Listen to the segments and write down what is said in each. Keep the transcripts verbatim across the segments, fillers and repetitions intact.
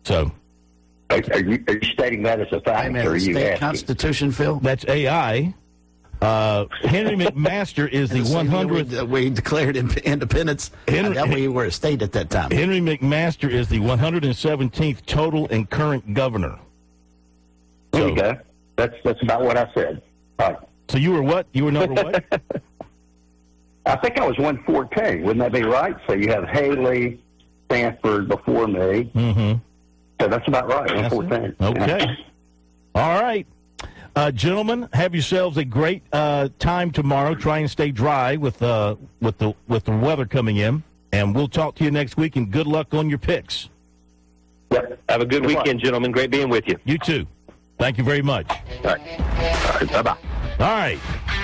So, are, are, you, are you stating that as a fact? Or are you state asking? Constitution, Phil? that's A I. Uh, Henry McMaster is the one hundredth. We, we declared independence. Henry, that we were a state at that time. Henry McMaster is the one hundred seventeenth total and current governor. There So, you go. That's, that's about what I said. All right. so you were what? You were number what? I think I was one fourteen. Wouldn't that be right? So you have Haley, Stanford before me. Mm-hmm. So that's about right, one fourteen. Okay. All right. Uh, gentlemen, have yourselves a great uh, time tomorrow. Try and stay dry with uh, with the with the weather coming in, and we'll talk to you next week. And good luck on your picks. Yep. Have a good, good weekend, luck. Gentlemen. Great being with you. You too. Thank you very much. All right. All right. Bye bye. All right.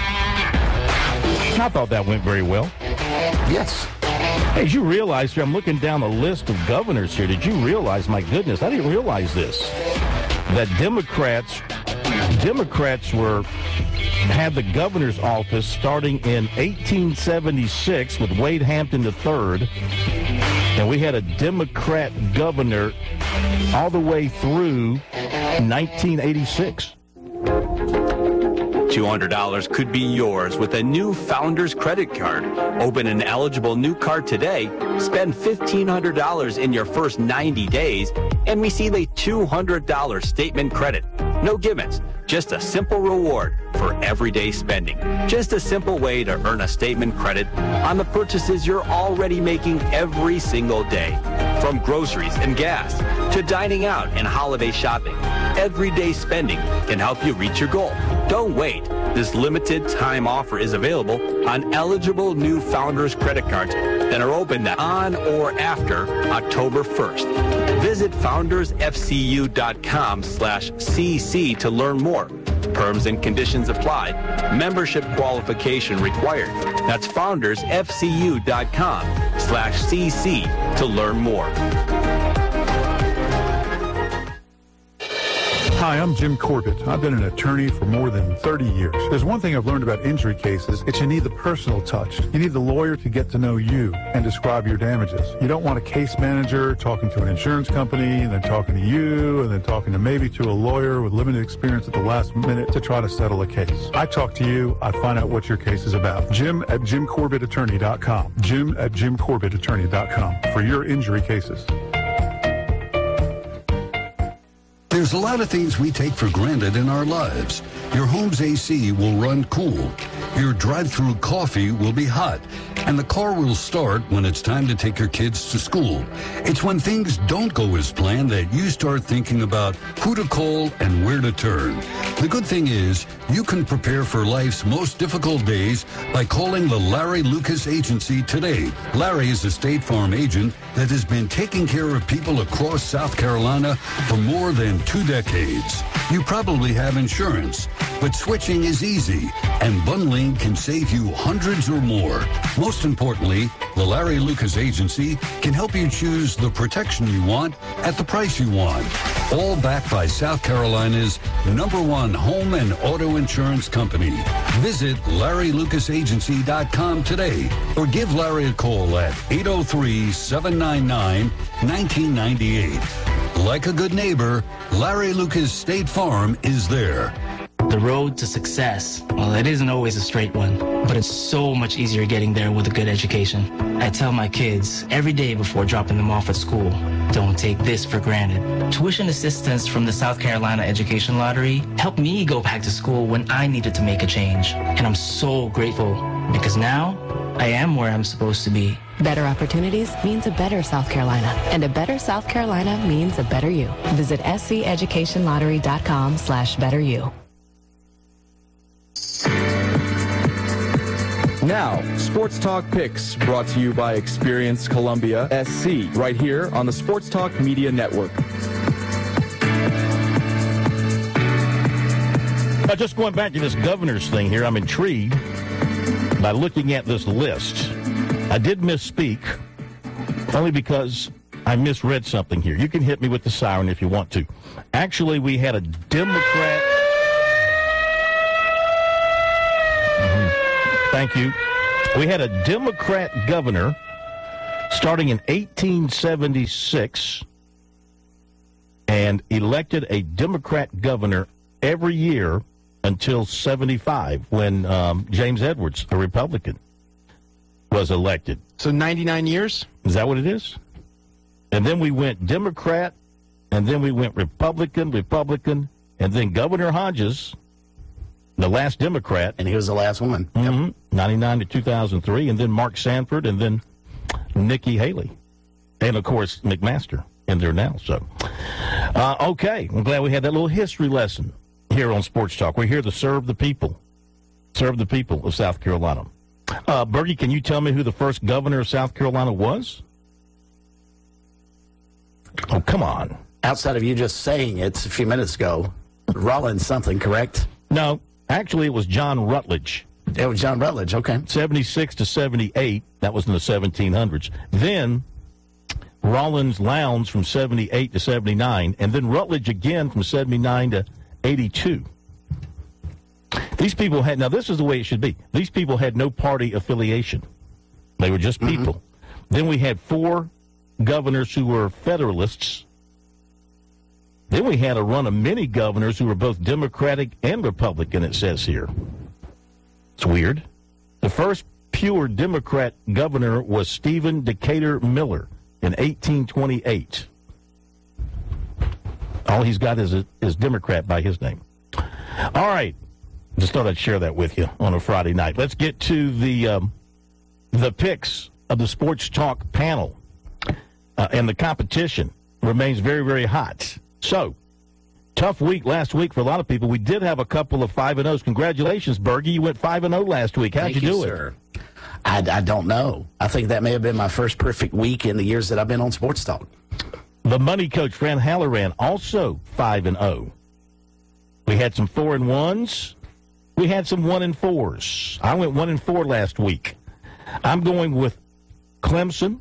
I thought that went very well. Yes. Hey, did you realize here? I'm looking down the list of governors here. Did you realize? My goodness, I didn't realize this. That Democrats. Democrats were had the governor's office starting in eighteen seventy-six with Wade Hampton the third, and we had a Democrat governor all the way through nineteen eighty-six. two hundred dollars could be yours with a new Founders credit card. Open an eligible new card today, spend fifteen hundred dollars in your first ninety days, and receive a two hundred dollars statement credit. No gimmicks, just a simple reward for everyday spending. Just a simple way to earn a statement credit on the purchases you're already making every single day. From groceries and gas to dining out and holiday shopping, everyday spending can help you reach your goal. Don't wait. This limited time offer is available on eligible new Founders credit cards that are opened on or after October first. Visit foundersfcu.com slash cc to learn more. Terms and conditions apply. Membership qualification required. That's foundersfcu.com slash cc to learn more. Hi, I'm Jim Corbett. I've been an attorney for more than thirty years. There's one thing I've learned about injury cases. It's you need the personal touch. You need the lawyer to get to know you and describe your damages. You don't want a case manager talking to an insurance company and then talking to you and then talking to maybe to a lawyer with limited experience at the last minute to try to settle a case. I talk to you. I find out what your case is about. Jim at jim corbett attorney dot com. Jim at jim corbett attorney dot com for your injury cases. There's a lot of things we take for granted in our lives. Your home's A C will run cool. Your drive-through coffee will be hot. And the car will start when it's time to take your kids to school. It's when things don't go as planned that you start thinking about who to call and where to turn. The good thing is, you can prepare for life's most difficult days by calling the Larry Lucas Agency today. Larry is a State Farm agent that has been taking care of people across South Carolina for more than two decades. You probably have insurance, but switching is easy, and bundling can save you hundreds or more. Most importantly, the Larry Lucas Agency can help you choose the protection you want at the price you want. All backed by South Carolina's number one home and auto insurance company. Visit larry lucas agency dot com today or give Larry a call at eight oh three, seven nine nine, one nine nine eight. Like a good neighbor, Larry Lucas State Farm is there. The road to success, well, it isn't always a straight one, but it's so much easier getting there with a good education. I tell my kids every day before dropping them off at school, don't take this for granted. Tuition assistance from the South Carolina Education Lottery helped me go back to school when I needed to make a change. And I'm so grateful because now I am where I'm supposed to be. Better opportunities means a better South Carolina, and a better South Carolina means a better you. Visit sceducationlottery.com slash better you. Now, Sports Talk Picks, brought to you by Experience Columbia S C, right here on the Sports Talk Media Network. Now, just going back to this governor's thing here, I'm intrigued by looking at this list. I did misspeak, only because I misread something here. You can hit me with the siren if you want to. Actually, we had a Democrat... Mm-hmm. Thank you. We had a Democrat governor starting in eighteen seventy-six and elected a Democrat governor every year until seventy-five, when um, James Edwards, a Republican, was elected. So ninety-nine years? Is that what it is? And then we went Democrat, and then we went Republican, Republican, and then Governor Hodges, the last Democrat. And he was the last one. Mm-hmm, yep. ninety-nine to two thousand three, and then Mark Sanford, and then Nikki Haley. And, of course, McMaster in there now. So, uh, okay, I'm glad we had that little history lesson here on Sports Talk. We're here to serve the people, serve the people of South Carolina. Uh, Bergie, can you tell me who the first governor of South Carolina was? Oh, come on. Outside of you just saying it a few minutes ago, Rollins something, correct? No, actually it was John Rutledge. It was John Rutledge, okay. seventy-six to seventy-eight, that was in the seventeen hundreds. Then Rollins Lowndes from seventy-eight to seventy-nine, and then Rutledge again from seventy-nine to eighty-two. These people had, now this is the way it should be. These people had no party affiliation. They were just people. Mm-hmm. Then we had four governors who were Federalists. Then we had a run of many governors who were both Democratic and Republican, it says here. It's weird. The first pure Democrat governor was Stephen Decatur Miller in eighteen twenty-eight. All he's got is, a, is Democrat by his name. All right. Just thought I'd share that with you on a Friday night. Let's get to the um, the picks of the Sports Talk panel. Uh, and the competition remains very, very hot. So, tough week last week for a lot of people. We did have a couple of five and ohs. Congratulations, Bergie. You went five and oh last week. How'd Thank you do you, it? Sir. I, I don't know. I think that may have been my first perfect week in the years that I've been on Sports Talk. The money coach, Fran Halloran, also five and oh. We had some four and ones. We had some one and fours. I went one and four last week. I'm going with Clemson,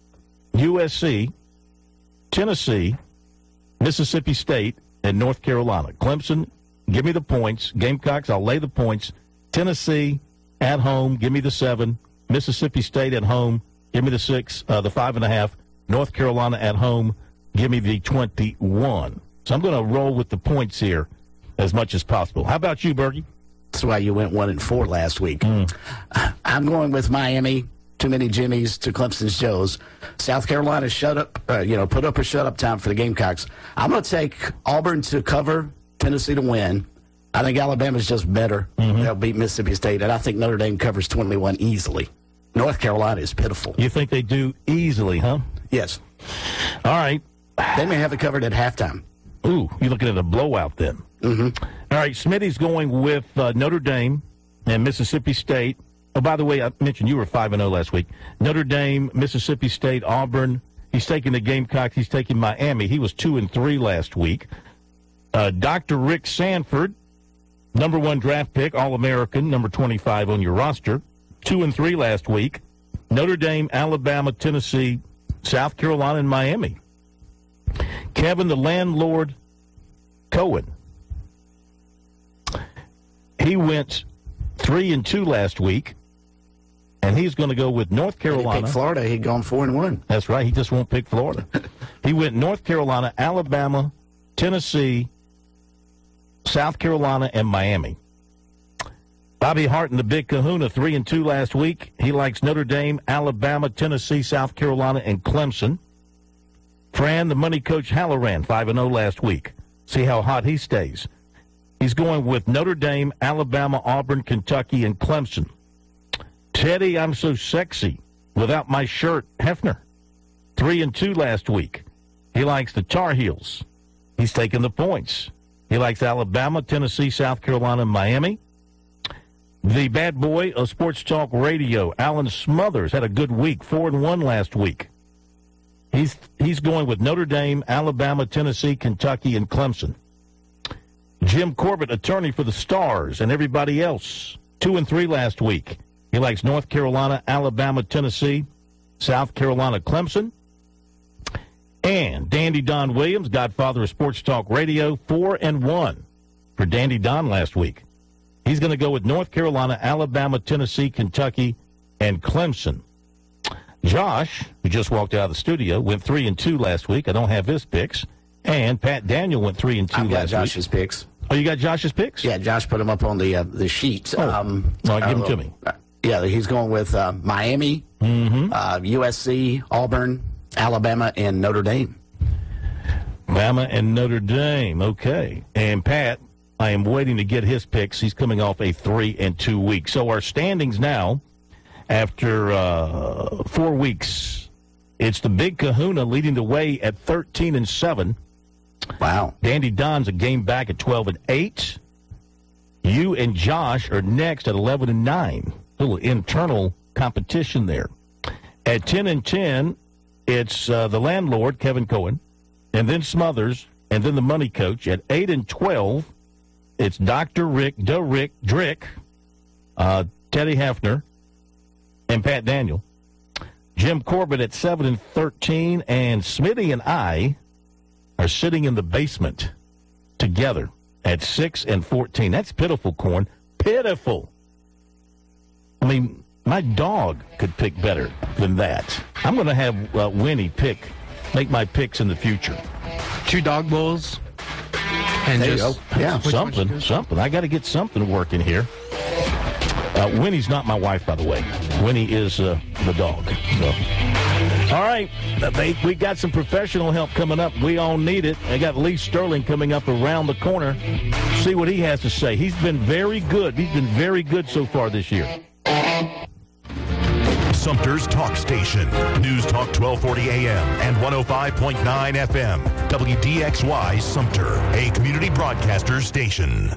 U S C, Tennessee, Mississippi State, and North Carolina. Clemson, give me the points. Gamecocks, I'll lay the points. Tennessee, at home, give me the seven. Mississippi State at home, give me the six, uh, the five and a half. North Carolina at home, give me the twenty-one. So I'm going to roll with the points here as much as possible. How about you, Bergie? That's why you went one and four last week. Mm. I'm going with Miami. Too many Jimmies to Clemson's Joes. South Carolina shut up, uh, you know, put up a shut up time for the Gamecocks. I'm going to take Auburn to cover, Tennessee to win. I think Alabama's just better. Mm-hmm. They'll beat Mississippi State, and I think Notre Dame covers twenty-one easily. North Carolina is pitiful. You think they do easily, huh? Yes. All right. They may have it covered at halftime. Ooh, you're looking at a blowout then. Mm-hmm. All right, Smitty's going with uh, Notre Dame and Mississippi State. Oh, by the way, I mentioned you were five and oh last week. Notre Dame, Mississippi State, Auburn. He's taking the Gamecocks. He's taking Miami. He was two and three last week. Uh, Doctor Rick Sanford, number one draft pick, All-American, number twenty-five on your roster. Two and three last week. Notre Dame, Alabama, Tennessee, South Carolina, and Miami. Kevin, the landlord, Cohen. He went three and two last week, and he's going to go with North Carolina. He picked Florida. He'd gone four and one. That's right. He just won't pick Florida. He went North Carolina, Alabama, Tennessee, South Carolina, and Miami. Bobby Hart and the Big Kahuna, three and two last week. He likes Notre Dame, Alabama, Tennessee, South Carolina, and Clemson. Fran, the money coach, Halloran, five and oh last week. See how hot he stays. He's going with Notre Dame, Alabama, Auburn, Kentucky, and Clemson. Teddy, I'm so sexy without my shirt, Hefner. Three and two last week. He likes the Tar Heels. He's taking the points. He likes Alabama, Tennessee, South Carolina, and Miami. The bad boy of Sports Talk Radio, Alan Smothers, had a good week, four and one last week. He's he's going with Notre Dame, Alabama, Tennessee, Kentucky, and Clemson. Jim Corbett, attorney for the Stars and everybody else, two and three last week. He likes North Carolina, Alabama, Tennessee, South Carolina, Clemson. And Dandy Don Williams, godfather of Sports Talk Radio, four and one for Dandy Don last week. He's going to go with North Carolina, Alabama, Tennessee, Kentucky, and Clemson. Josh, who just walked out of the studio, went three and two last week. I don't have his picks. And Pat Daniel went three and two I've got last Josh's week. picks. Oh, you got Josh's picks? Yeah, Josh put them up on the uh, the sheet. Oh. Um, All right, give them uh, to me. Yeah, he's going with uh, Miami, Mm-hmm. uh, U S C, Auburn, Alabama, and Notre Dame. Bama and Notre Dame. Okay. And Pat, I am waiting to get his picks. He's coming off a three and two week. So our standings now, after uh, four weeks, it's the Big Kahuna leading the way at thirteen and seven. Wow. Dandy Don's a game back at twelve and eight. You and Josh are next at eleven and nine. A little internal competition there. At ten and ten, it's uh, the landlord, Kevin Cohen, and then Smothers, and then the money coach. At eight and twelve, it's Doctor Rick, Da Rick, Drick, uh, Teddy Hefner, and Pat Daniel. Jim Corbett at seven and thirteen, and Smitty and I are sitting in the basement together at six and fourteen. That's pitiful, Corn. Pitiful. I mean, my dog could pick better than that. I'm going to have uh, Winnie pick, make my picks in the future. Two dog bowls. And There just, you go. Yeah, something, something. I got to get something working here. Uh, Winnie's not my wife, by the way. Winnie is uh, the dog. So. All right, they, we got some professional help coming up. We all need it. I got Lee Sterling coming up around the corner. See what he has to say. He's been very good. He's been very good so far this year. Sumter's Talk Station. News Talk twelve forty A M and one oh five point nine F M. W D X Y Sumter, a community broadcaster station.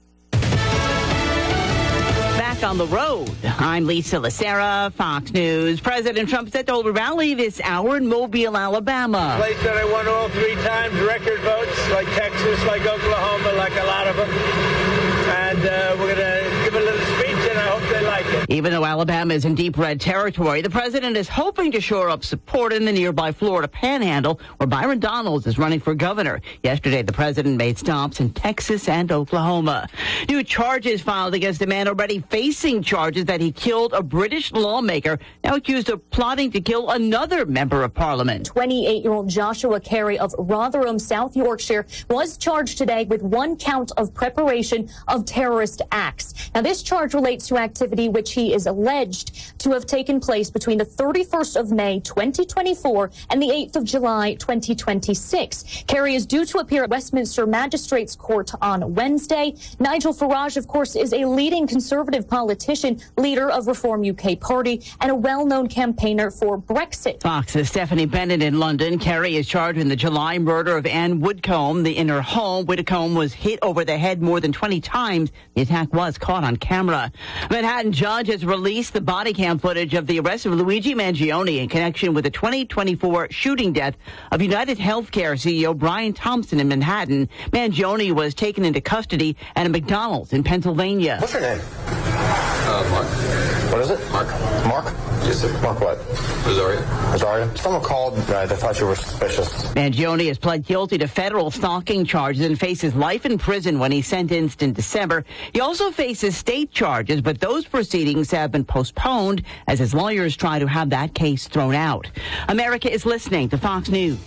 Back on the road, I'm Lisa Lacera, Fox News. President Trump set to hold a rally this hour in Mobile, Alabama. A place that I won all three times, record votes, like Texas, like Oklahoma, like a lot of them. And uh, we're going to give a little speech, and I hope they like it. Even though Alabama is in deep red territory, the president is hoping to shore up support in the nearby Florida Panhandle, where Byron Donalds is running for governor. Yesterday, the president made stops in Texas and Oklahoma. New charges filed against a man already facing charges that he killed a British lawmaker, now accused of plotting to kill another member of parliament. twenty-eight-year-old Joshua Carey of Rotherham, South Yorkshire, was charged today with one count of preparation of terrorist acts. Now, this charge relates to activity which he is alleged to have taken place between the thirty-first of May, twenty twenty-four and the eighth of July, twenty twenty-six. Carey is due to appear at Westminster Magistrates Court on Wednesday. Nigel Farage, of course, is a leading conservative politician, leader of Reform U K Party, and a well-known campaigner for Brexit. Fox's Stephanie Bennett in London. Carey is charged in the July murder of Anne Woodcombe. The, in her home, Woodcombe was hit over the head more than twenty times. The attack was caught on camera. Manhattan judge has released the body cam footage of the arrest of Luigi Mangione in connection with the twenty twenty-four shooting death of United Healthcare C E O Brian Thompson in Manhattan. Mangione was taken into custody at a McDonald's in Pennsylvania. What's your name? Uh, Mark. What is it? Mark. Mark? Yes, sir. Mark what? Rosario. Rosario? Someone called. Uh, they thought you were suspicious. Mangione has pled guilty to federal stalking charges and faces life in prison when he's sentenced in December. He also faces state charges, but those proceedings have been postponed as his lawyers try to have that case thrown out. America is listening to Fox News.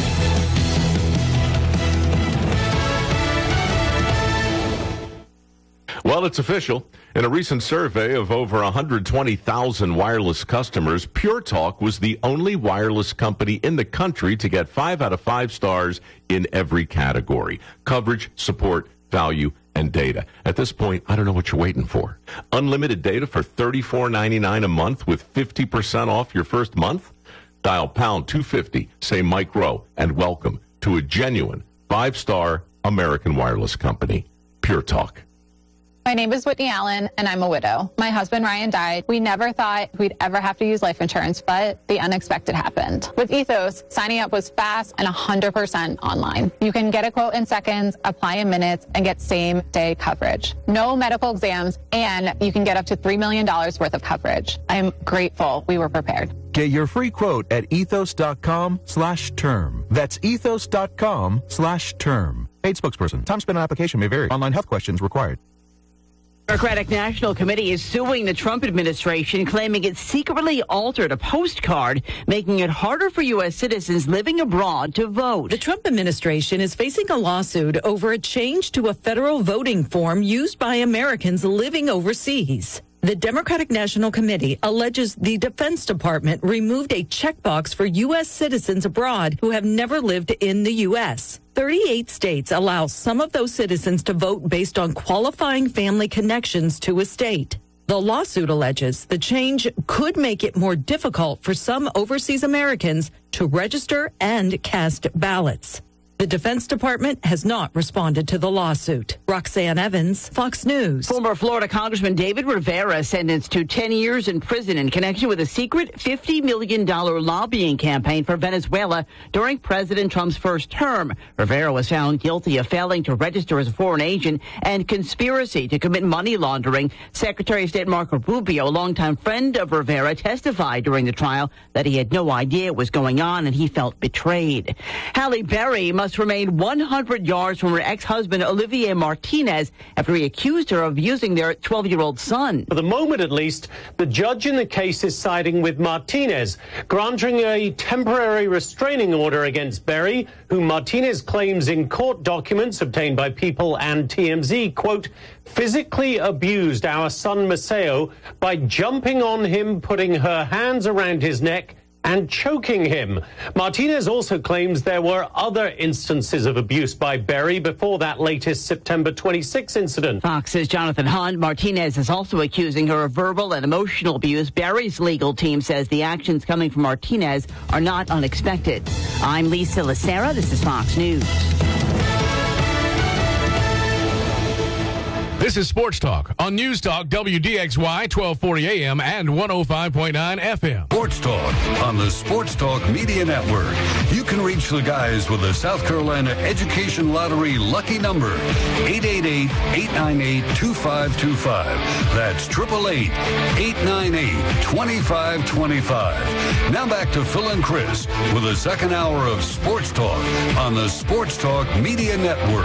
Well, it's official. In a recent survey of over one hundred twenty thousand wireless customers, Pure Talk was the only wireless company in the country to get five out of five stars in every category: coverage, support, value, and data. At this point, I don't know what you're waiting for. Unlimited data for thirty-four ninety-nine a month with fifty percent off your first month? Dial pound two fifty, say Mike Rowe, and welcome to a genuine five-star American wireless company, Pure Talk. My name is Whitney Allen, and I'm a widow. My husband, Ryan, died. We never thought we'd ever have to use life insurance, but the unexpected happened. With Ethos, signing up was fast and one hundred percent online. You can get a quote in seconds, apply in minutes, and get same-day coverage. No medical exams, and you can get up to three million dollars worth of coverage. I am grateful we were prepared. Get your free quote at ethos.com slash term. That's ethos.com slash term. Paid spokesperson. Time spent on application may vary. Online health questions required. Democratic National Committee is suing the Trump administration, claiming it secretly altered a postcard, making it harder for U S citizens living abroad to vote. The Trump administration is facing a lawsuit over a change to a federal voting form used by Americans living overseas. The Democratic National Committee alleges the Defense Department removed a checkbox for U S citizens abroad who have never lived in the U S. thirty-eight states allow some of those citizens to vote based on qualifying family connections to a state. The lawsuit alleges the change could make it more difficult for some overseas Americans to register and cast ballots. The Defense Department has not responded to the lawsuit. Roxanne Evans, Fox News. Former Florida Congressman David Rivera sentenced to ten years in prison in connection with a secret fifty million dollars lobbying campaign for Venezuela during President Trump's first term. Rivera was found guilty of failing to register as a foreign agent and conspiracy to commit money laundering. Secretary of State Marco Rubio, a longtime friend of Rivera, testified during the trial that he had no idea what was going on and he felt betrayed. Halle Berry must remain one hundred yards from her ex-husband Olivier Martinez after he accused her of abusing their twelve-year-old son. For the moment, at least, the judge in the case is siding with Martinez, granting a temporary restraining order against Berry, whom Martinez claims in court documents obtained by People and T M Z, quote, physically abused our son Maceo by jumping on him, putting her hands around his neck, and choking him. Martinez also claims there were other instances of abuse by Berry before that latest September twenty-sixth incident. Fox's Jonathan Hunt. Martinez is also accusing her of verbal and emotional abuse. Berry's legal team says the actions coming from Martinez are not unexpected. I'm Lisa Lacera. This is Fox News. This is Sports Talk on News Talk W D X Y twelve forty A M and one oh five point nine F M. Sports Talk on the Sports Talk Media Network. You can reach the guys with the South Carolina Education Lottery lucky number, eight eight eight, eight nine eight, two five two five. That's eight eight eight, eight nine eight, two five two five. Now back to Phil and Chris with the second hour of Sports Talk on the Sports Talk Media Network.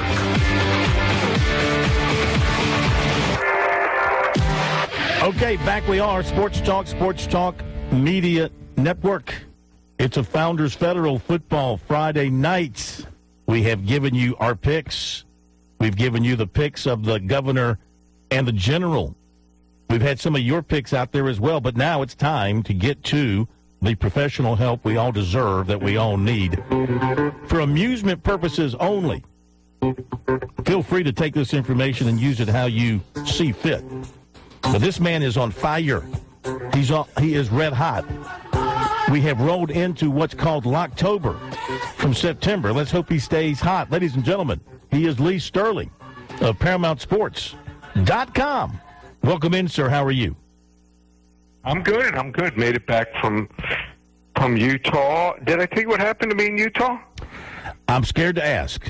Okay, back we are. Sports Talk, Sports Talk Media Network. It's a Founders Federal Football Friday night. We have given you our picks. We've given you the picks of the governor and the general. We've had some of your picks out there as well, but now it's time to get to the professional help we all deserve, that we all need. For amusement purposes only, feel free to take this information and use it how you see fit. But this man is on fire. He's on, he is red hot. We have rolled into what's called Locktober from September. Let's hope he stays hot. Ladies and gentlemen, he is Lee Sterling of Paramount Sports dot com. Welcome in, sir. How are you? I'm good. I'm good. Made it back from from Utah. Did I tell you what happened to me in Utah? I'm scared to ask.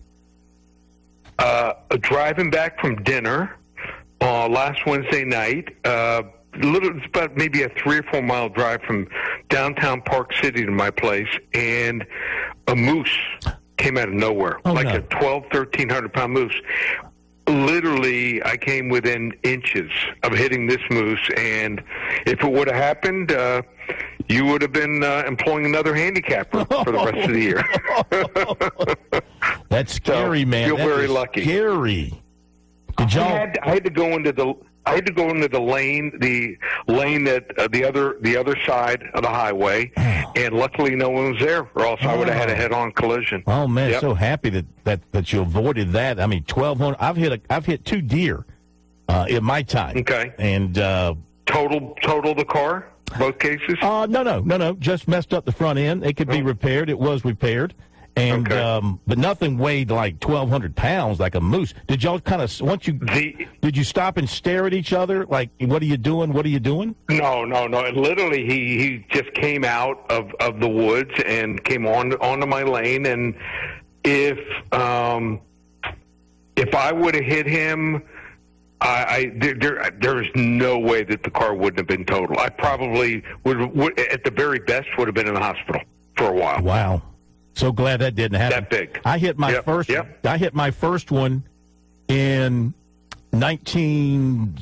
Uh, driving back from dinner uh, last Wednesday night. Uh, little, it's about maybe a three or four mile drive from downtown Park City to my place, and a moose came out of nowhere, oh, like no. a twelve, thirteen hundred pound moose. Literally, I came within inches of hitting this moose, and if it would have happened, uh, you would have been uh, employing another handicapper for the rest of the year. That's scary, so, man. Feel that very is lucky. Scary. Did y'all? I had, I had to go into the. I had to go into the lane, the lane that uh, the other the other side of the highway, and luckily no one was there, or else I would have had a head-on collision. Oh man, Yep. so happy that, that, that you avoided that. I mean, twelve hundred. I've hit a, I've hit two deer uh, in my time. Okay. And uh, total total the car, both cases. Uh, no, no, no, no. Just messed up the front end. It could be repaired. It was repaired. And Okay. um, but nothing weighed like twelve hundred pounds like a moose. Did y'all kind of once you the, did you stop and stare at each other like, what are you doing? What are you doing? No, no, no. Literally, he, he just came out of, of the woods and came on onto my lane. And if um, if I would have hit him, I, I there, there there is no way that the car wouldn't have been total. I probably would, would at the very best would have been in the hospital for a while. Wow. So glad that didn't happen. That big. I hit my Yep, first. yep. I hit my first one in nineteen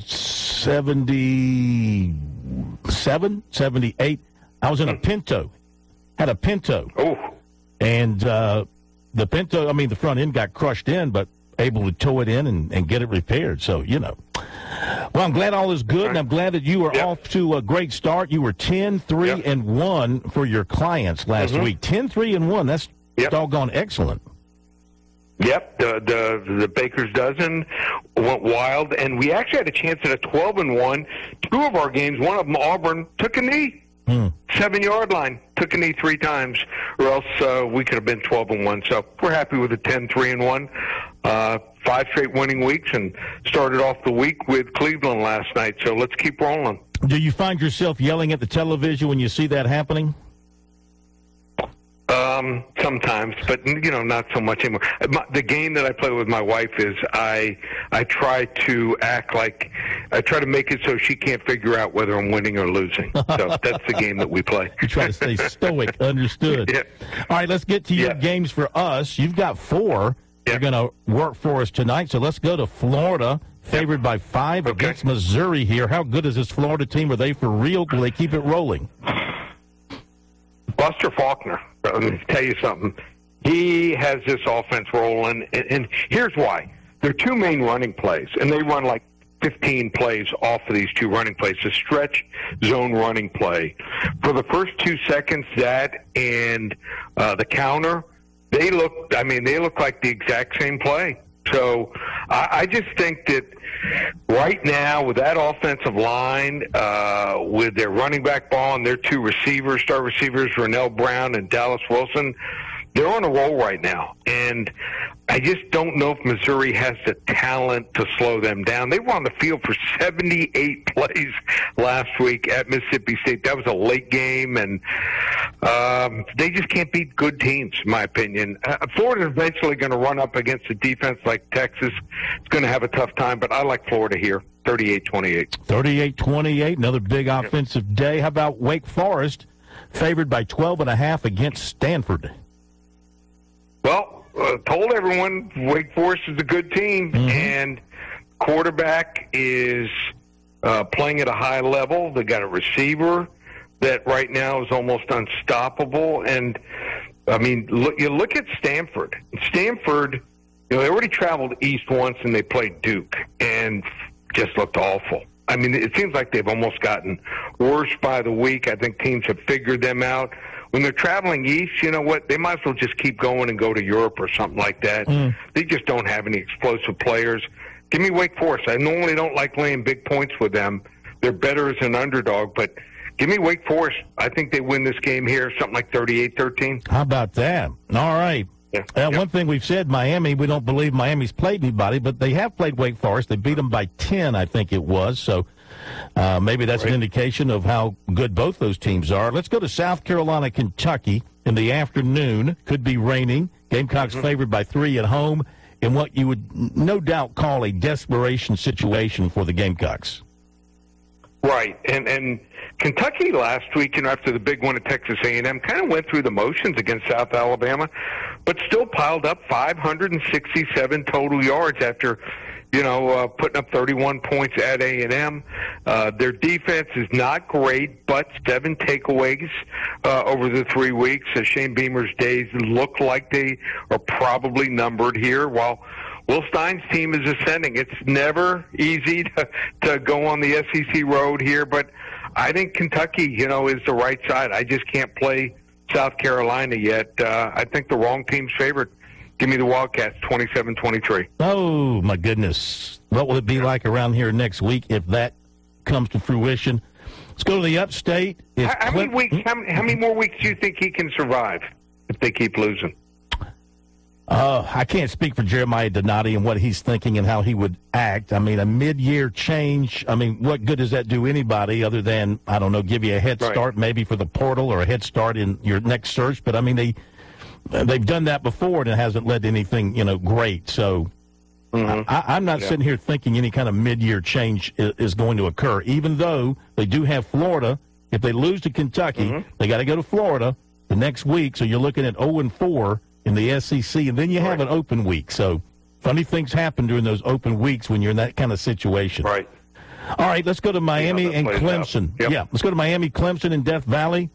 seventy-seven, seventy-eight. I was in a Pinto. Had a Pinto. Oh. And uh, the Pinto, I mean, the front end got crushed in, but able to tow it in and, and get it repaired. So, you know. Well, I'm glad all is good, and I'm glad that you were yep. off to a great start. You were ten, three, yep. and one for your clients last mm-hmm. week. ten, three, and one. That's yep. doggone excellent. Yep, the, the the Baker's Dozen went wild, and we actually had a chance at a twelve and one. Two of our games, one of them, Auburn, took a knee. Mm. Seven-yard line, took a knee three times, or else uh, we could have been twelve and one. So we're happy with the ten, three, and one. Uh, five straight winning weeks, and started off the week with Cleveland last night. So let's keep rolling. Do you find yourself yelling at the television when you see that happening? Um, sometimes, but you know, not so much anymore. My, the game that I play with my wife is I I try to act like I try to make it so she can't figure out whether I'm winning or losing. So that's the game that we play. You try to stay stoic. Understood. Yeah. All right, let's get to your yeah. games for us. You've got four. Yeah. You're going to work for us tonight. So let's go to Florida, favored by five okay. against Missouri here. How good is this Florida team? Are they for real? Will they keep it rolling? Buster Faulkner, let me tell you something. He has this offense rolling, and, and here's why. There are two main running plays, and they run like fifteen plays off of these two running plays. The stretch zone running play. For the first two seconds, that and uh, the counter, they look, I mean, they look like the exact same play. So I, I just think that right now with that offensive line, uh, with their running back ball and their two receivers, star receivers, Rennell Brown and Dallas Wilson, they're on a roll right now. And I just don't know if Missouri has the talent to slow them down. They were on the field for seventy-eight plays last week at Mississippi State. That was a late game, and um, they just can't beat good teams, in my opinion. Uh, Florida's eventually going to run up against a defense like Texas. It's going to have a tough time, but I like Florida here, thirty-eight twenty-eight. thirty-eight twenty-eight, another big offensive day. How about Wake Forest, favored by twelve and a half against Stanford? Well, uh, told everyone Wake Forest is a good team, mm-hmm. and quarterback is uh, playing at a high level. They got a receiver that right now is almost unstoppable. And, I mean, look, you look at Stanford. Stanford, you know, they already traveled east once, and they played Duke, and just looked awful. I mean, it seems like they've almost gotten worse by the week. I think teams have figured them out. When they're traveling east, you know what? They might as well just keep going and go to Europe or something like that. Mm. They just don't have any explosive players. Give me Wake Forest. I normally don't like laying big points with them. They're better as an underdog, but give me Wake Forest. I think they win this game here, something like thirty-eight thirteen. How about that? All right. Yeah. Uh, yeah. One thing we've said, Miami, we don't believe Miami's played anybody, but they have played Wake Forest. They beat them by ten, I think it was. So uh, maybe that's right. An indication of how good both those teams are. Let's go to South Carolina, Kentucky in the afternoon. Could be raining. Gamecocks mm-hmm. favored by three at home in what you would no doubt call a desperation situation for the Gamecocks. Right, and and Kentucky last week, you know, after the big one at Texas A and M, kind of went through the motions against South Alabama, but still piled up five hundred sixty-seven total yards after, you know, uh, putting up thirty-one points at A and M. Uh, their defense is not great, but seven takeaways uh, over the three weeks. So Shane Beamer's days look like they are probably numbered here, while Will Stein's team is ascending. It's never easy to, to go on the S E C road here, but I think Kentucky, you know, is the right side. I just can't play South Carolina yet. Uh, I think the wrong team's favored. Give me the Wildcats, twenty-seven twenty-three. Oh, my goodness. What will it be like around here next week if that comes to fruition? Let's go to the upstate. How, how, many weeks, how, how many more weeks do you think he can survive if they keep losing? Uh, I can't speak for Jeremiah Donati and what he's thinking and how he would act. I mean, a mid-year change, I mean, what good does that do anybody other than, I don't know, give you a head start right. maybe for the portal or a head start in your next search? But, I mean, they, they've done that before and it hasn't led to anything, you know, great. So mm-hmm. I, I'm not yeah. sitting here thinking any kind of mid-year change is, is going to occur, even though they do have Florida. If they lose to Kentucky, mm-hmm. they got to go to Florida the next week. So you're looking at oh and four in the S E C, and then you have right. an open week. So Funny things happen during those open weeks when you're in that kind of situation. Right. All right, let's go to Miami and Clemson. Yep. Yeah, let's go to Miami, Clemson, and Death Valley.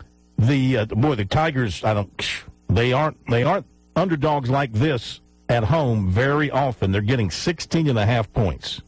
The uh, boy, the Tigers. I don't. They aren't. They aren't underdogs like this at home very often. They're getting sixteen and a half points.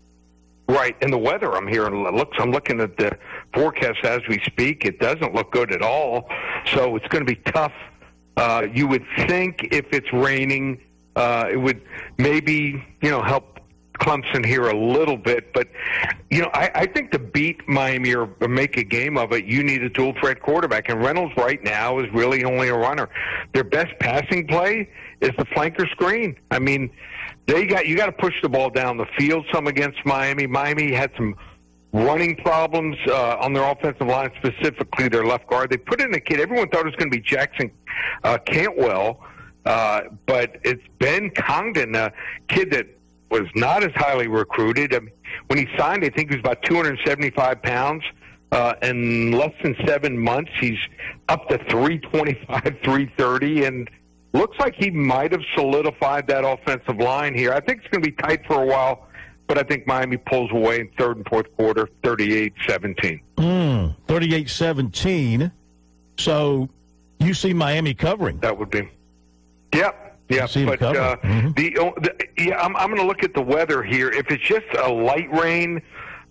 Right, and the weather I'm hearing looks. I'm looking at the forecast as we speak. It doesn't look good at all. So it's going to be tough. Uh, you would think if it's raining, uh, it would maybe you know help Clemson here a little bit, but you know I, I think to beat Miami or, or make a game of it, you need a dual threat quarterback, and Reynolds right now is really only a runner. Their best passing play is the flanker screen. I mean, they got you got to push the ball down the field some against Miami. Miami had some running problems uh, on their offensive line, specifically their left guard. They put in a kid. Everyone thought it was going to be Jackson uh, Cantwell, uh, but it's Ben Congdon, a kid that was not as highly recruited. I mean, when he signed, I think he was about two hundred seventy-five pounds. Uh, in less than seven months, he's up to three twenty-five, three thirty, and looks like he might have solidified that offensive line here. I think it's going to be tight for a while, but I think Miami pulls away in third and fourth quarter, thirty-eight seventeen. Mm, thirty-eight seventeen. So you see Miami covering. That would be. Yep. Yeah, but uh, mm-hmm. the, the yeah, I'm I'm going to look at the weather here. If it's just a light rain,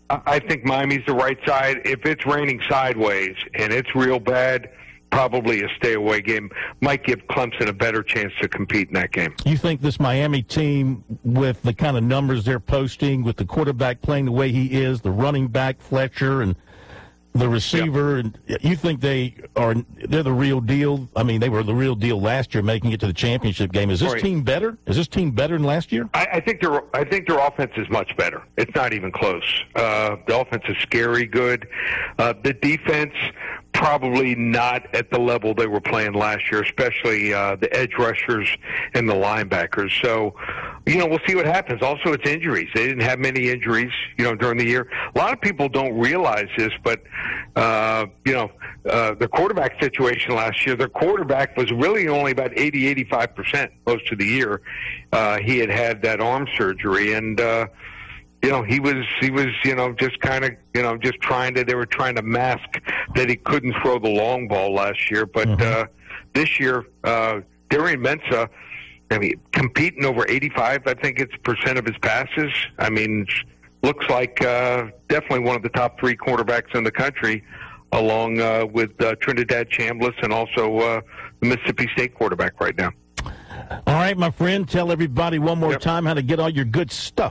I think Miami's the right side. If it's raining sideways and it's real bad, probably a stay-away game. Might give Clemson a better chance to compete in that game. You think this Miami team, with the kind of numbers they're posting, with the quarterback playing the way he is, the running back Fletcher, and the receiver, yep. and you think they are they're the real deal? I mean, they were the real deal last year, making it to the championship game. Is this Right. team better? Is this team better than last year? I, I think their I think their offense is much better. It's not even close. Uh, the offense is scary good. Uh, the defense probably not at the level they were playing last year, especially uh, the edge rushers and the linebackers. So, you know, we'll see what happens. Also, it's injuries. They didn't have many injuries, you know, during the year. A lot of people don't realize this, but uh, you know, uh, the quarterback situation last year. Their quarterback was really only about eighty, eighty-five percent most of the year. Uh, he had had that arm surgery, and uh, you know, he was he was you know just kind of you know just trying to. They were trying to mask that he couldn't throw the long ball last year, but mm-hmm. uh, this year, uh, Darian Mensah, I mean, competing over eighty-five, I think it's percent of his passes. I mean, looks like uh, definitely one of the top three quarterbacks in the country, along uh, with uh, Trinidad Chambliss and also uh, the Mississippi State quarterback right now. All right, my friend, tell everybody one more Yep. time how to get all your good stuff.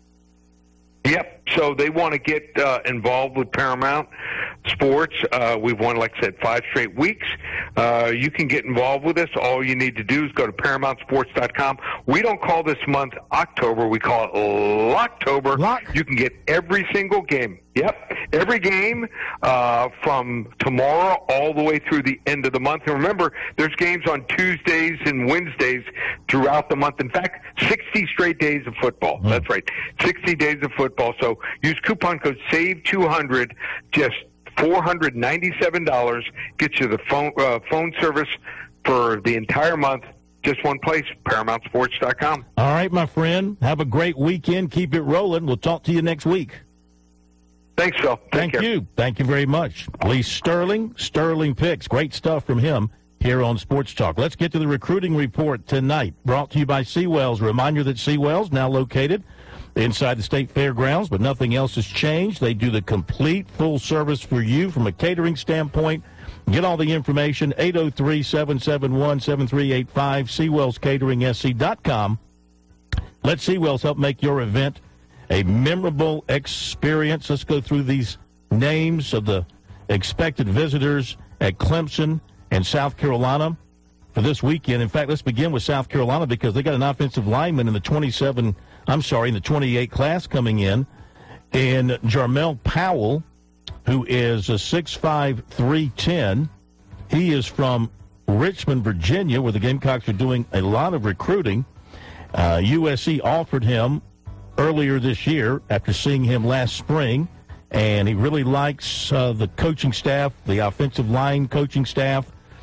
Yep. So they want to get uh, involved with Paramount Sports. Uh, we've won, like I said, five straight weeks. Uh, you can get involved with us. All you need to do is go to paramount sports dot com. We don't call this month October. We call it Locktober. Lock. You can get every single game. Yep. Every game uh, from tomorrow all the way through the end of the month. And remember, there's games on Tuesdays and Wednesdays throughout the month. In fact, sixty straight days of football. Mm. That's right. sixty days of football. So use coupon code save two hundred, just four hundred ninety-seven dollars, gets you the phone uh, phone service for the entire month. Just one place, paramount sports dot com. All right, my friend. Have a great weekend. Keep it rolling. We'll talk to you next week. Thanks, Phil. Take Thank care. you. Thank you very much. Lee Sterling, Sterling Picks. Great stuff from him here on Sports Talk. Let's get to the recruiting report tonight, brought to you by Seawells. A reminder that Seawells, now located inside the State Fairgrounds, but nothing else has changed. They do the complete full service for you from a catering standpoint. Get all the information, eight oh three, seven seven one, seven three eight five, seawells catering s c dot com. Let Seawells help make your event a memorable experience. Let's go through these names of the expected visitors at Clemson and South Carolina for this weekend. In fact, let's begin with South Carolina because they got an offensive lineman in the twenty-seven, I'm sorry, in the twenty-eight class coming in, and Jarmel Powell, who is a six five, three ten. He is from Richmond, Virginia, where the Gamecocks are doing a lot of recruiting. Uh, U S C offered him earlier this year after seeing him last spring, and he really likes uh, the coaching staff, the offensive line coaching staff.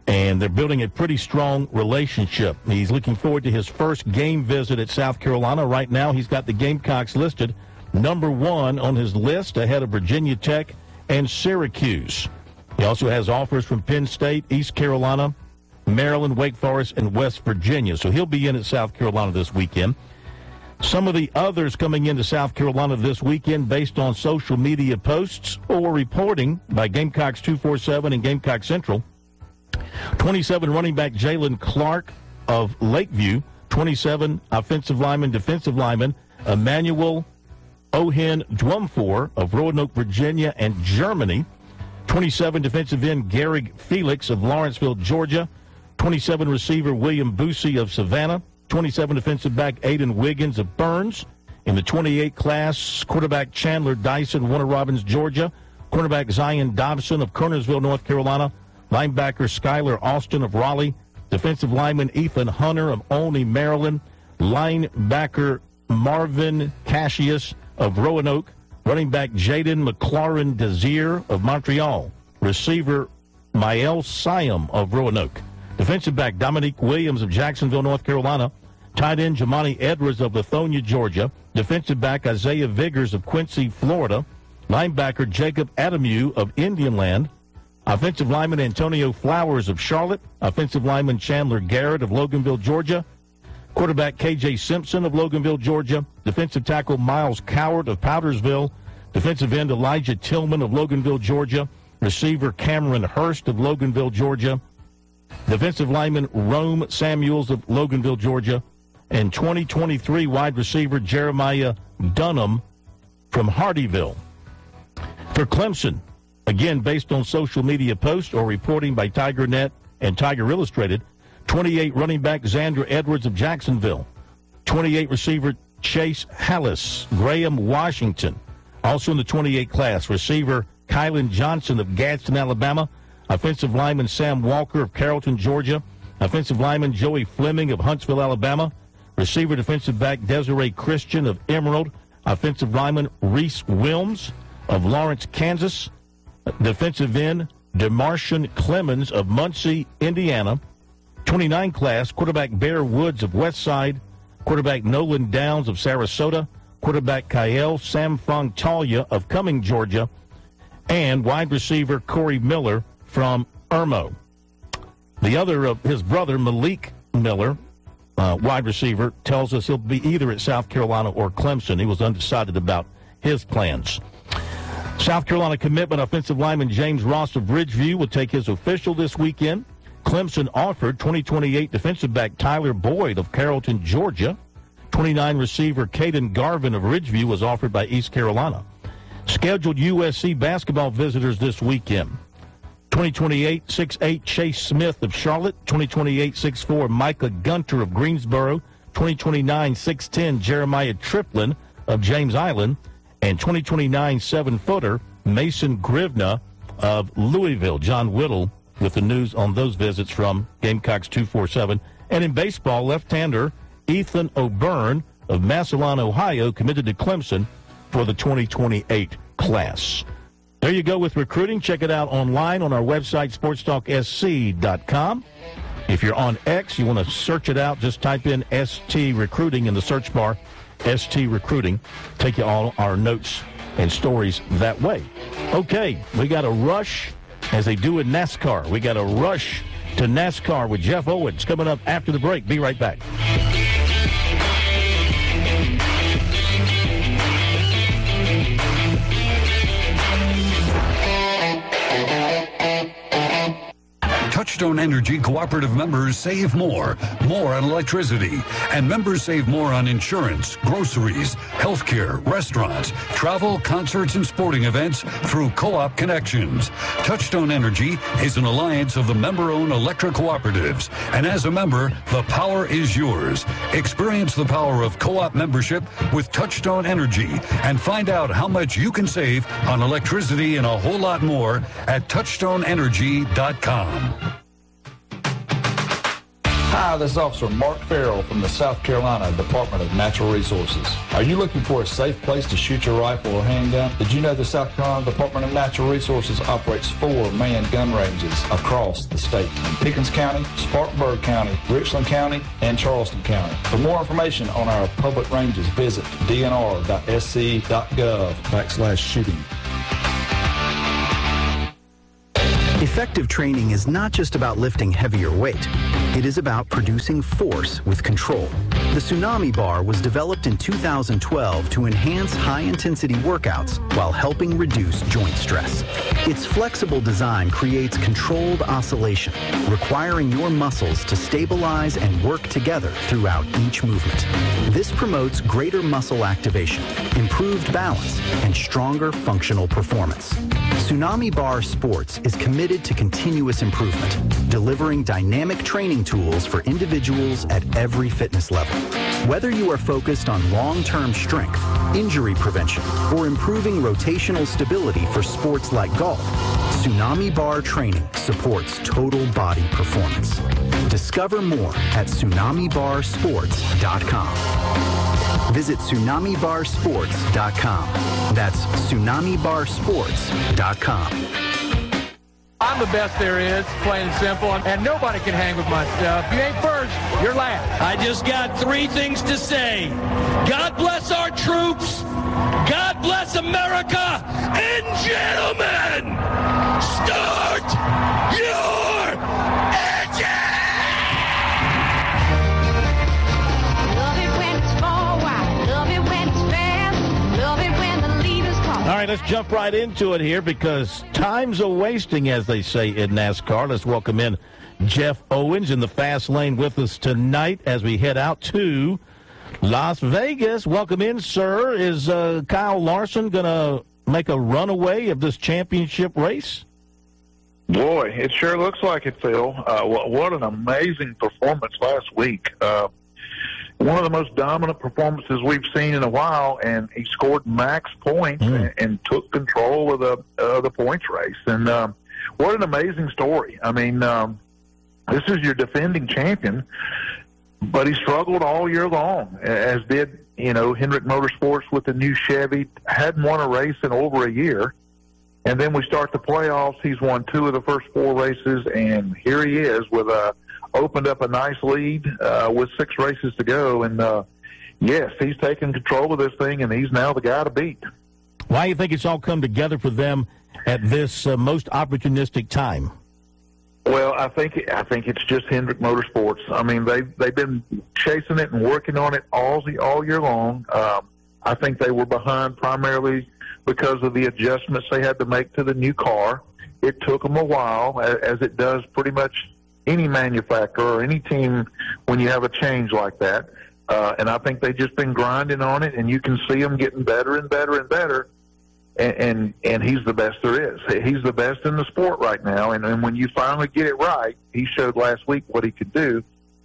and they're building a pretty strong relationship. He's looking forward to his first game visit at South Carolina. Right now, he's got the Gamecocks listed number one on his list, ahead of Virginia Tech and Syracuse. He also has offers from Penn State, East Carolina, Maryland, Wake Forest, and West Virginia. So he'll be in at South Carolina this weekend. Some of the others coming into South Carolina this weekend based on social media posts or reporting by Gamecocks two forty-seven and Gamecock Central. twenty-seven running back Jalen Clark of Lakeview. twenty-seven offensive lineman, defensive lineman Emmanuel Ohen Dwumfor of Roanoke, Virginia and Germany. twenty-seven defensive end Garrick Felix of Lawrenceville, Georgia. twenty-seven receiver William Boosie of Savannah. twenty-seven defensive back Aiden Wiggins of Burns. In the twenty-eight class, quarterback Chandler Dyson, Warner Robins, Georgia. Cornerback Zion Dobson of Kernersville, North Carolina. Linebacker Skylar Austin of Raleigh. Defensive lineman Ethan Hunter of Olney, Maryland. Linebacker Marvin Cassius of Roanoke. Running back Jaden McLaurin Desir of Montreal. Receiver Mael Siam of Roanoke. Defensive back Dominique Williams of Jacksonville, North Carolina. Tight end Jamani Edwards of Lithonia, Georgia. Defensive back Isaiah Vigors of Quincy, Florida. Linebacker Jacob Adamu of Indianland. Offensive lineman Antonio Flowers of Charlotte. Offensive lineman Chandler Garrett of Loganville, Georgia. Quarterback K J Simpson of Loganville, Georgia. Defensive tackle Miles Coward of Powdersville. Defensive end Elijah Tillman of Loganville, Georgia. Receiver Cameron Hurst of Loganville, Georgia. Defensive lineman Rome Samuels of Loganville, Georgia. And twenty twenty-three wide receiver Jeremiah Dunham from Hardyville. For Clemson, again, based on social media posts or reporting by TigerNet and Tiger Illustrated, twenty-eight running back Xander Edwards of Jacksonville. twenty-eight receiver Chase Hallis, Graham, Washington. Also in the twenty-eight class, receiver Kylan Johnson of Gadsden, Alabama. Offensive lineman Sam Walker of Carrollton, Georgia. Offensive lineman Joey Fleming of Huntsville, Alabama. Receiver defensive back Desiree Christian of Emerald. Offensive lineman Reese Wilms of Lawrence, Kansas. Defensive end DeMartian Clemens of Muncie, Indiana. twenty-nine class, quarterback Bear Woods of Westside. Quarterback Nolan Downs of Sarasota. Quarterback Kyle Samfong Talia of Cumming, Georgia. And wide receiver Corey Miller from Irmo. The other of his brother, Malik Miller, uh, wide receiver, tells us he'll be either at South Carolina or Clemson. He was undecided about his plans. South Carolina commitment offensive lineman James Ross of Ridgeview will take his official this weekend. Clemson offered twenty twenty-eight defensive back Tyler Boyd of Carrollton, Georgia. twenty-nine receiver Caden Garvin of Ridgeview was offered by East Carolina. Scheduled U S C basketball visitors this weekend. twenty twenty-eight six eight Chase Smith of Charlotte. twenty twenty-eight six four Micah Gunter of Greensboro. twenty twenty-nine six ten Jeremiah Triplin of James Island. And twenty twenty-nine seven-footer Mason Grivna of Louisville. John Whittle with the news on those visits from Gamecocks two forty-seven. And in baseball, left-hander Ethan O'Byrne of Massillon, Ohio, committed to Clemson for the twenty twenty-eight class. There you go with recruiting. Check it out online on our website, sports talk s c dot com. If you're on X, you want to search it out, just type in S T Recruiting in the search bar. S T Recruiting. Take you all our notes and stories that way. Okay, we got a rush, as they do in NASCAR. We got a rush to NASCAR with Jeff Owens coming up after the break. Be right back. Touchstone Energy Cooperative members save more, more on electricity, and members save more on insurance, groceries, healthcare, restaurants, travel, concerts, and sporting events through Co-op Connections. Touchstone Energy is an alliance of the member-owned electric cooperatives, and as a member, the power is yours. Experience the power of Co-op membership with Touchstone Energy and find out how much you can save on electricity and a whole lot more at touchstone energy dot com. Hi, this is Officer Mark Farrell from the South Carolina Department of Natural Resources. Are you looking for a safe place to shoot your rifle or handgun? Did you know the South Carolina Department of Natural Resources operates four manned gun ranges across the state in Pickens County, Spartanburg County, Richland County, and Charleston County. For more information on our public ranges, visit dnr.sc.gov backslash shooting. Effective training is not just about lifting heavier weight. It is about producing force with control. The Tsunami Bar was developed in two thousand twelve to enhance high-intensity workouts while helping reduce joint stress. Its flexible design creates controlled oscillation, requiring your muscles to stabilize and work together throughout each movement. This promotes greater muscle activation, improved balance, and stronger functional performance. Tsunami Bar Sports is committed to continuous improvement, delivering dynamic training tools for individuals at every fitness level. Whether you are focused on long-term strength, injury prevention, or improving rotational stability for sports like golf, Tsunami Bar training supports total body performance. Discover more at tsunami bar sports dot com. Visit tsunami bar sports dot com. That's tsunami bar sports dot com. I'm the best there is, plain and simple, and nobody can hang with my stuff. If you ain't first, you're last. I just got three things to say. God bless our troops. God bless America. And gentlemen, start your engine! Love it when it's forward. Love it when it's fast. Love it when the leaders call. All right, let's jump right into it here because time's a wasting, as they say in NASCAR. Let's welcome in Jeff Owens in the fast lane with us tonight as we head out to Las Vegas. Welcome in, sir. Is uh, Kyle Larson going to make a runaway of this championship race? Boy, it sure looks like it, Phil. Uh, what, what an amazing performance last week. Uh, one of the most dominant performances we've seen in a while, and he scored max points mm. and, and took control of the uh, the points race. And um, what an amazing story. I mean, um, this is your defending champion, but he struggled all year long, as did, you know, Hendrick Motorsports with the new Chevy. Hadn't won a race in over a year. And then we start the playoffs. He's won two of the first four races, and here he is with a opened up a nice lead uh, with six races to go. And, uh, yes, he's taken control of this thing, and he's now the guy to beat. Why do you think it's all come together for them at this uh, most opportunistic time? Well, I think I think it's just Hendrick Motorsports. I mean, they they've been chasing it and working on it all the, all year long. Um, I think they were behind primarily because of the adjustments they had to make to the new car. It took them a while, as it does pretty much any manufacturer or any team when you have a change like that. Uh, and I think they've just been grinding on it, and you can see them getting better and better and better. And, and, and he's the best there is. He's the best in the sport right now. And, and when you finally get it right, he showed last week what he could do.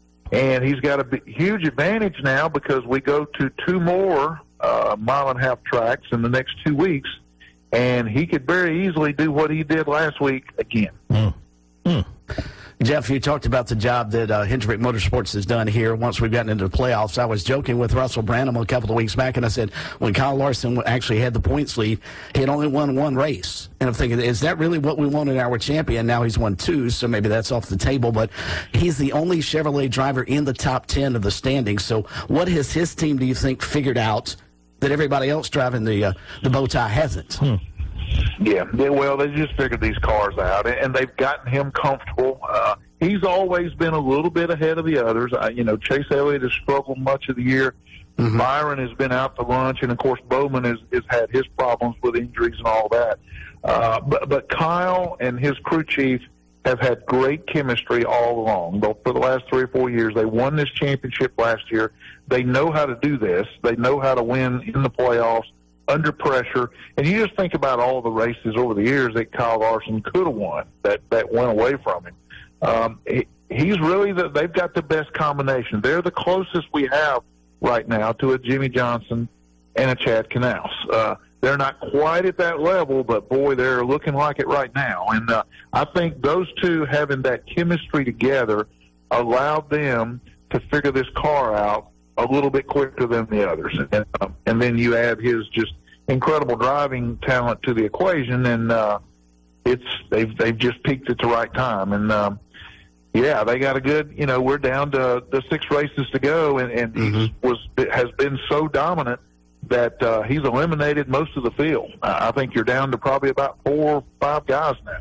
And he's got a big, huge advantage now because we go to two more uh, mile and a half tracks in the next two weeks. And he could very easily do what he did last week again. Mm. Mm. Jeff, you talked about the job that uh, Hendrick Motorsports has done here once we've gotten into the playoffs. I was joking with Russell Branham a couple of weeks back, and I said when Kyle Larson actually had the points lead, he had only won one race. And I'm thinking, is that really what we wanted our champion? Now he's won two, so maybe that's off the table. But he's the only Chevrolet driver in the top ten of the standings. So what has his team, do you think, figured out that everybody else driving the, uh, the bow tie hasn't? Hmm. Yeah, well, they just figured these cars out, and they've gotten him comfortable. Uh, he's always been a little bit ahead of the others. Uh, you know, Chase Elliott has struggled much of the year. Mm-hmm. Byron has been out to lunch, and, of course, Bowman has, has had his problems with injuries and all that. Uh, but, but Kyle and his crew chief have had great chemistry all along. For the last three or four years, they won this championship last year. They know how to do this. They know how to win in the playoffs under pressure. And you just think about all the races over the years that Kyle Larson could have won that, that went away from him. Um, he, he's really the, they've got the best combination. They're the closest we have right now to a Jimmy Johnson and a Chad Knaus. Uh, they're not quite at that level, but boy, they're looking like it right now. And uh, I think those two having that chemistry together allowed them to figure this car out a little bit quicker than the others. And, um, and then you add his just incredible driving talent to the equation, and uh, it's they've they've just peaked at the right time. And um, yeah, they got a good. You know, we're down to the six races to go, and, and mm-hmm. he was has been so dominant that uh, he's eliminated most of the field. I think you're down to probably about four or five guys now.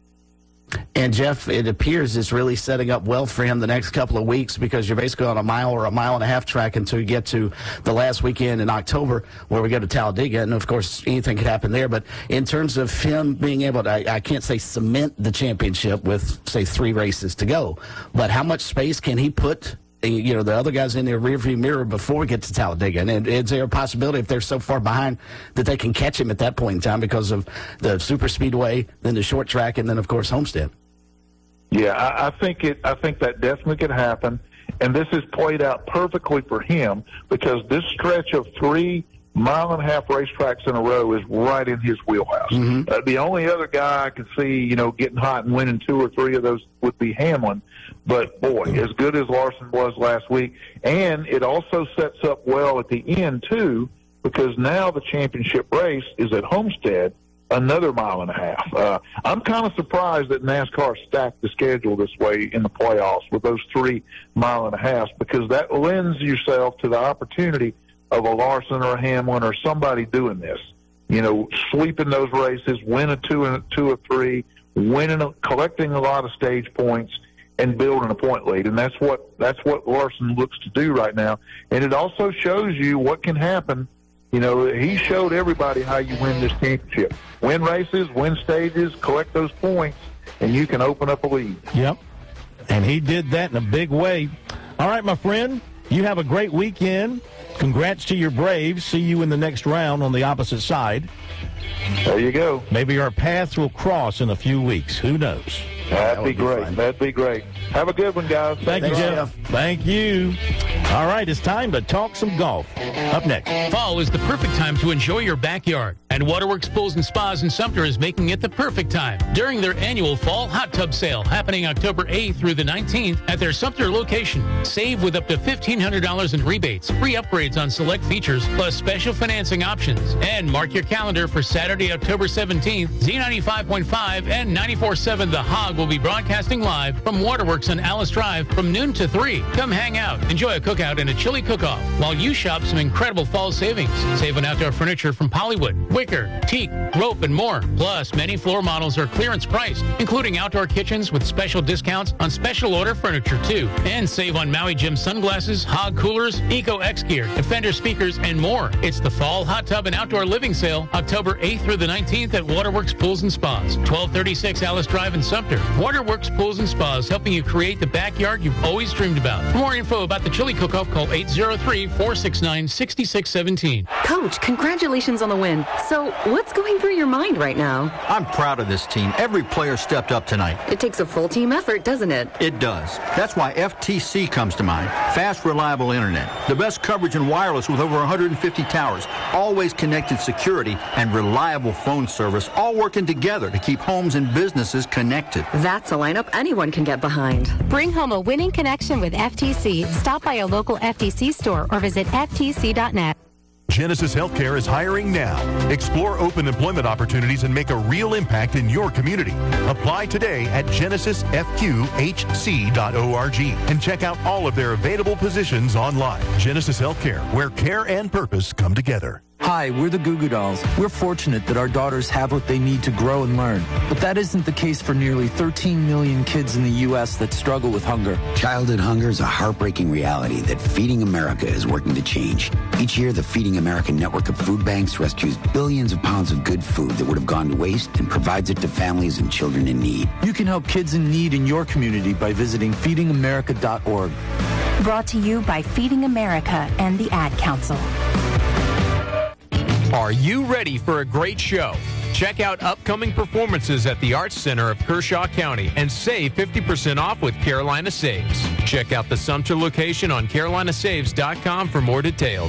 And, Jeff, it appears it's really setting up well for him the next couple of weeks, because you're basically on a mile or a mile and a half track until you get to the last weekend in October where we go to Talladega. And, of course, anything could happen there. But in terms of him being able to, I, I can't say cement the championship with, say, three races to go, but how much space can he put, you know, the other guys in their rearview mirror before we get to Talladega? And is there a possibility, if they're so far behind, that they can catch him at that point in time because of the super speedway, then the short track, and then, of course, Homestead? Yeah, I, I think it. I think that definitely could happen, and this has played out perfectly for him, because this stretch of three mile and a half racetracks in a row is right in his wheelhouse. Mm-hmm. Uh, the only other guy I could see, you know, getting hot and winning two or three of those would be Hamlin. But boy, as good as Larson was last week, and it also sets up well at the end too, because now the championship race is at Homestead, another mile and a half. Uh, I'm kind of surprised that NASCAR stacked the schedule this way in the playoffs with those three mile and a halves, because that lends yourself to the opportunity of a Larson or a Hamlin or somebody doing this. You know, sweeping those races, winning two and two or three, winning, a, collecting a lot of stage points, and building a point lead. And that's what that's what Larson looks to do right now. And it also shows you what can happen. You know, he showed everybody how you win this championship. Win races, win stages, collect those points, and you can open up a lead. Yep. And he did that in a big way. All right, my friend, you have a great weekend. Congrats to your Braves. See you in the next round on the opposite side. There you go. Maybe our paths will cross in a few weeks. Who knows? That'd be great. That'd be great. Have a good one, guys. Thank you, Jeff. Thank you. All right, it's time to talk some golf. Up next. Fall is the perfect time to enjoy your backyard, and Waterworks Pools and Spas in Sumter is making it the perfect time during their annual Fall Hot Tub Sale happening October eighth through the nineteenth at their Sumter location. Save with up to fifteen hundred dollars in rebates, free upgrades on select features, plus special financing options. And mark your calendar for Saturday, October seventeenth. Z ninety-five point five and ninety-four point seven The Hog will be broadcasting live from Waterworks on Alice Drive from noon to three. Come hang out, enjoy a cookout and a chili cook-off while you shop some incredible fall savings. Save on outdoor furniture from Pollywood, Wicker, Teak, Rope, and more. Plus, many floor models are clearance priced, including outdoor kitchens with special discounts on special order furniture too. And save on Maui Gym sunglasses, Hog coolers, Eco X gear, Defender speakers, and more. It's the Fall Hot Tub and Outdoor Living Sale, October eighth through the nineteenth at Waterworks Pools and Spas, twelve thirty-six Alice Drive in Sumter. Waterworks Pools and Spas, helping you create the backyard you've always dreamed about. For more info about the chili cook-off, call eight zero three, four six nine, six six one seven. Coach, congratulations on the win. So, what's going through your mind right now? I'm proud of this team. Every player stepped up tonight. It takes a full team effort, doesn't it? It does. That's why F T C comes to mind. Fast, reliable internet. The best coverage in wireless with over one hundred fifty towers. Always connected security and reliable phone service, all working together to keep homes and businesses connected. That's a lineup anyone can get behind. Bring home a winning connection with F T C. Stop by a local F T C store or visit F T C dot net. Genesis Healthcare is hiring now. Explore open employment opportunities and make a real impact in your community. Apply today at genesis f q h c dot org and check out all of their available positions online. Genesis Healthcare, where care and purpose come together. Hi, we're the Goo Goo Dolls. We're fortunate that our daughters have what they need to grow and learn. But that isn't the case for nearly thirteen million kids in the U S that struggle with hunger. Childhood hunger is a heartbreaking reality that Feeding America is working to change. Each year, the Feeding America network of food banks rescues billions of pounds of good food that would have gone to waste and provides it to families and children in need. You can help kids in need in your community by visiting feeding america dot org. Brought to you by Feeding America and the Ad Council. Are you ready for a great show? Check out upcoming performances at the Arts Center of Kershaw County and save fifty percent off with Carolina Saves. Check out the Sumter location on carolina saves dot com for more details.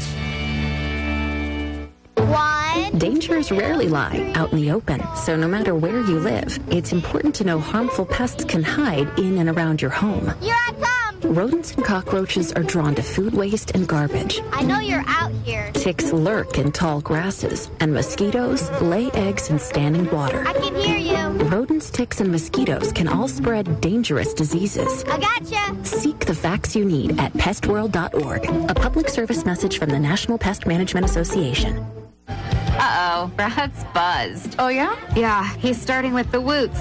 One. Dangers rarely lie out in the open, so no matter where you live, it's important to know harmful pests can hide in and around your home. Here I come! Rodents and cockroaches are drawn to food waste and garbage. I know you're out here. Ticks lurk in tall grasses, and mosquitoes lay eggs in standing water. I can hear you. Rodents, ticks, and mosquitoes can all spread dangerous diseases. I gotcha. Seek the facts you need at pest world dot org. A public service message from the National Pest Management Association. Uh-oh, Brad's buzzed. Oh, yeah? Yeah, he's starting with the woots.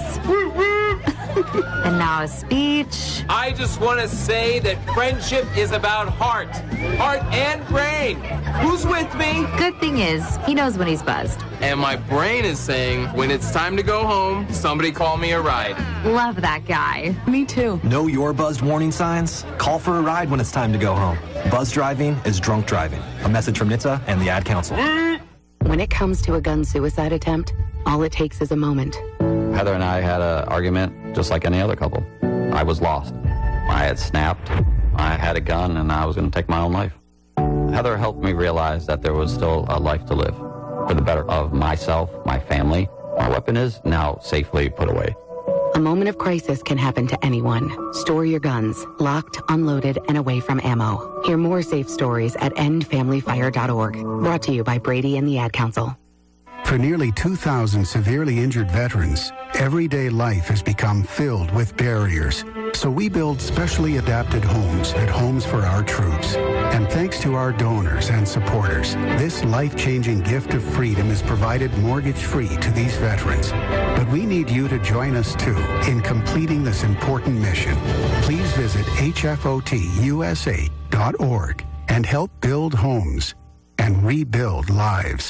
And now a speech. I just want to say that friendship is about heart. Heart and brain. Who's with me? Good thing is, he knows when he's buzzed. And my brain is saying, when it's time to go home, somebody call me a ride. Love that guy. Me too. Know your buzzed warning signs? Call for a ride when it's time to go home. Buzz driving is drunk driving. A message from N H T S A and the Ad Council. When it comes to a gun suicide attempt, all it takes is a moment. Heather and I had an argument just like any other couple. I was lost. I had snapped. I had a gun, and I was going to take my own life. Heather helped me realize that there was still a life to live for the better of myself, my family. My weapon is now safely put away. A moment of crisis can happen to anyone. Store your guns, locked, unloaded, and away from ammo. Hear more safe stories at end family fire dot org. Brought to you by Brady and the Ad Council. For nearly two thousand severely injured veterans, everyday life has become filled with barriers. So we build specially adapted homes at Homes for Our Troops. And thanks to our donors and supporters, this life-changing gift of freedom is provided mortgage-free to these veterans. But we need you to join us, too, in completing this important mission. Please visit H F O T U S A dot org and help build homes and rebuild lives.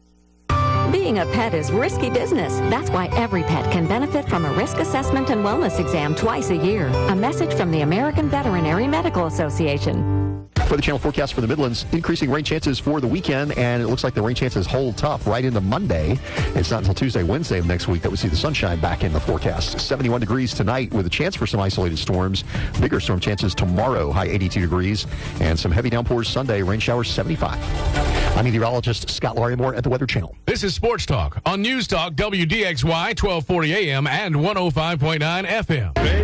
Being a pet is risky business. That's why every pet can benefit from a risk assessment and wellness exam twice a year. A message from the American Veterinary Medical Association. For the channel forecast for the Midlands, increasing rain chances for the weekend, and it looks like the rain chances hold tough right into Monday. It's not until Tuesday, Wednesday of next week that we see the sunshine back in the forecast. seventy-one degrees tonight with a chance for some isolated storms. Bigger storm chances tomorrow, high eighty-two degrees, and some heavy downpours Sunday, rain showers seventy-five. I'm meteorologist Scott Larimore at the Weather Channel. This is Sports Talk on News Talk W D X Y twelve forty A M and one oh five point nine F M.